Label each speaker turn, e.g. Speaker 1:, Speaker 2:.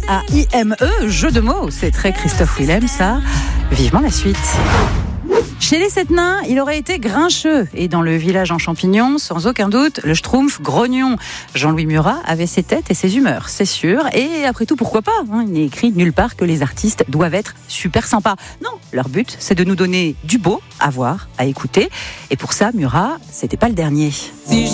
Speaker 1: J-A-I-M-E, jeu de mots. C'est très Christophe Willem, ça. Vivement la suite. Chez les 7 nains, il aurait été grincheux. Et dans le village en champignons, sans aucun doute, le schtroumpf grognon. Jean-Louis Murat avait ses têtes et ses humeurs, c'est sûr. Et après tout, pourquoi pas, il n'est écrit nulle part que les artistes doivent être super sympas. Non, leur but, c'est de nous donner du beau à voir, à écouter. Et pour ça, Murat, c'était pas le dernier.
Speaker 2: Si